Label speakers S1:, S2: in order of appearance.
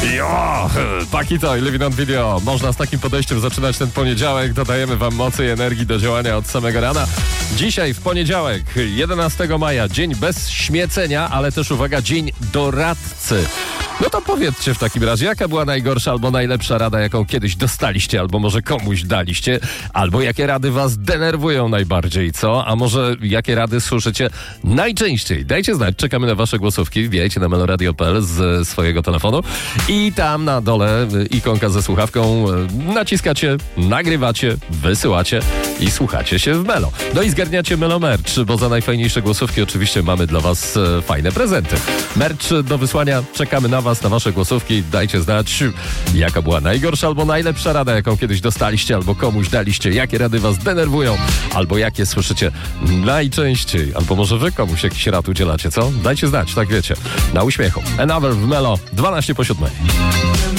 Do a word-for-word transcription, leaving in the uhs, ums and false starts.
S1: Jo, taki to i Living on Video. Można z takim podejściem zaczynać ten poniedziałek. Dodajemy wam mocy i energii do działania od samego rana. Dzisiaj w poniedziałek, jedenastego maja, dzień bez śmiecenia, ale też uwaga, dzień doradcy. No to powiedzcie w takim razie, jaka była najgorsza albo najlepsza rada, jaką kiedyś dostaliście, albo może komuś daliście, albo jakie rady was denerwują najbardziej, co? A może jakie rady słyszycie najczęściej? Dajcie znać, czekamy na wasze głosówki, wbijajcie na meloradio kropka p l z swojego telefonu i tam na dole ikonka ze słuchawką, naciskacie, nagrywacie, wysyłacie i słuchacie się w Melo. No i zgarniacie Melo Merch, bo za najfajniejsze głosówki oczywiście mamy dla was fajne prezenty. Merch do wysłania, czekamy na was, na wasze głosówki. Dajcie znać, jaka była najgorsza albo najlepsza rada, jaką kiedyś dostaliście, albo komuś daliście, jakie rady was denerwują, albo jakie słyszycie najczęściej, albo może wy komuś jakiś rad udzielacie, co? Dajcie znać, tak wiecie. Na uśmiechu. Another w Melo, dwanaście po siódmej.